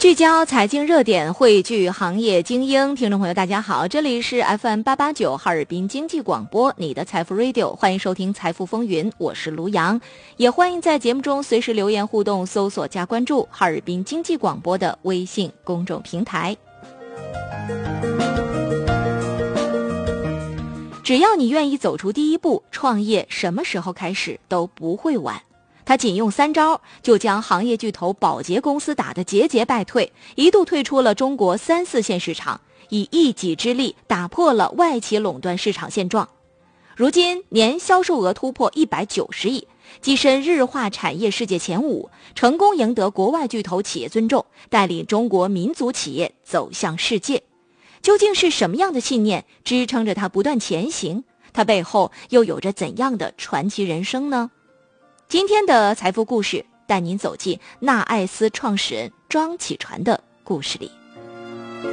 聚焦财经热点，汇聚行业精英。听众朋友大家好，这里是 FM889 哈尔滨经济广播，你的财富 Radio， 欢迎收听财富风云，我是卢阳，也欢迎在节目中随时留言互动，搜索加关注哈尔滨经济广播的微信公众平台。只要你愿意走出第一步，创业什么时候开始都不会晚。他仅用3招就将行业巨头宝洁公司打得节节败退，一度退出了中国3、4线市场，以一己之力打破了外企垄断市场现状。如今年销售额突破190亿，跻身日化产业世界前5，成功赢得国外巨头企业尊重，带领中国民族企业走向世界。究竟是什么样的信念支撑着他不断前行？他背后又有着怎样的传奇人生呢？今天的财富故事带您走进纳爱斯创始人庄启传的故事里。